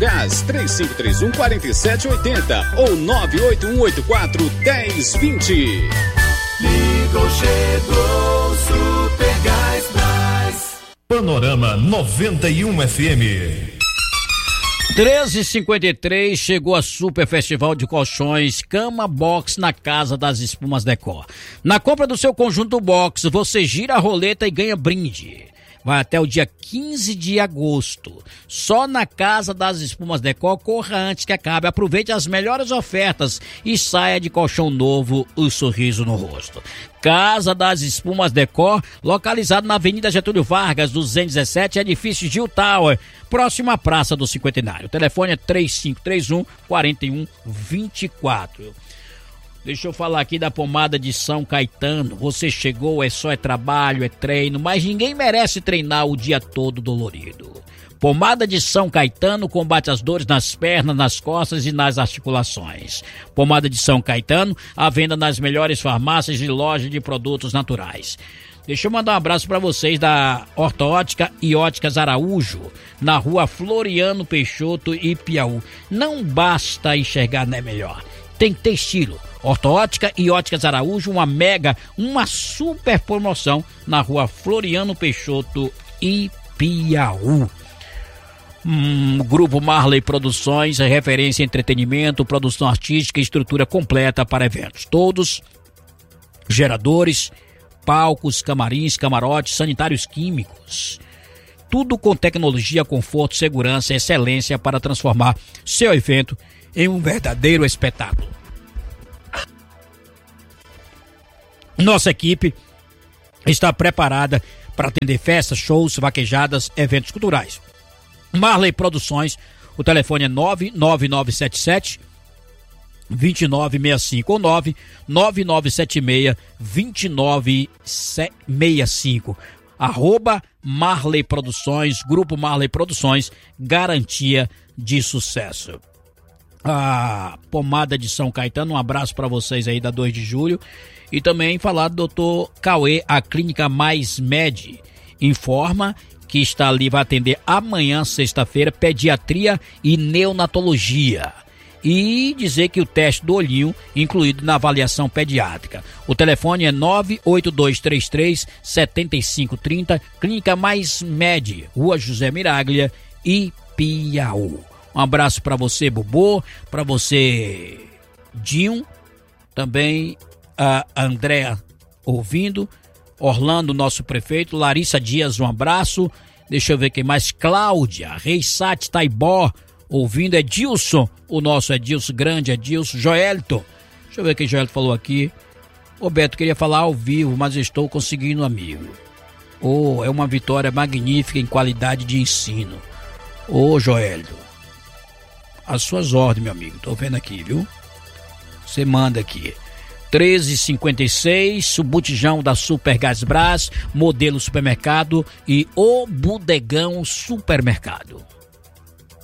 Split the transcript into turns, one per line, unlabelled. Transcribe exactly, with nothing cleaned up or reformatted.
Gás três cinco três um, quatro sete oito zero ou nove oito um oito quatro, um zero dois zero.
Ligou, chegou, Super Gás Brás.
Panorama noventa e um F M.
treze e cinquenta e três, chegou a Super Festival de Colchões Cama Box na Casa das Espumas Decor. Na compra do seu conjunto box, você gira a roleta e ganha brinde. Vai até o dia quinze de agosto. Só na Casa das Espumas Decor, corra antes que acabe. Aproveite as melhores ofertas e saia de colchão novo, o sorriso no rosto. Casa das Espumas Decor, localizado na Avenida Getúlio Vargas, duzentos e dezessete, edifício Gil Tower, próximo à Praça do Cinquentenário. O telefone é três cinco três um, quatro um dois quatro. Deixa eu falar aqui da pomada de São Caetano. Você chegou, é só é trabalho, é treino, mas ninguém merece treinar o dia todo dolorido. Pomada de São Caetano combate as dores nas pernas, nas costas e nas articulações. Pomada de São Caetano, à venda nas melhores farmácias e lojas de produtos naturais. Deixa eu mandar um abraço para vocês da Ortoótica e Óticas Araújo, na rua Floriano Peixoto e Piauí. Não basta enxergar, né, melhor. Tem que ter estilo. Ortoótica e Óticas Araújo, uma mega, uma super promoção na rua Floriano Peixoto e Piauí. Hum, Grupo Marley Produções, referência em entretenimento, produção artística e estrutura completa para eventos. Todos geradores, palcos, camarins, camarotes, sanitários químicos. Tudo com tecnologia, conforto, segurança e excelência para transformar seu evento em um verdadeiro espetáculo. Nossa equipe está preparada para atender festas, shows, vaquejadas, eventos culturais. Marley Produções, o telefone é nove nove nove sete sete, dois nove seis cinco ou nove nove nove sete seis, dois nove seis cinco. Arroba Marley Produções, Grupo Marley Produções, garantia de sucesso. A pomada de São Caetano, um abraço para vocês aí da dois de julho. E também falar do doutor Cauê, a Clínica Mais Med, informa que está ali, vai atender amanhã, sexta-feira, pediatria e neonatologia. E dizer que o teste do olhinho incluído na avaliação pediátrica. O telefone é nove oito dois três três, sete cinco três zero, Clínica Mais Med, Rua José Miraglia e Piauí. Um abraço para você, Bobô, para você, Dinho, também a Andréa ouvindo, Orlando, nosso prefeito, Larissa Dias, um abraço, deixa eu ver quem mais, Cláudia, Reissat Taibó, ouvindo, Edilson, o nosso Edilson, grande Edilson, Joelton, deixa eu ver quem Joelton falou aqui, Roberto, queria falar ao vivo, mas estou conseguindo, amigo. Oh, é uma vitória magnífica em qualidade de ensino. Ô, oh, Joelton, as suas ordens, meu amigo, tô vendo aqui, viu? Você manda aqui. treze e cinquenta e seis, o botijão da Super Gás Brás, modelo supermercado e o Bodegão Supermercado.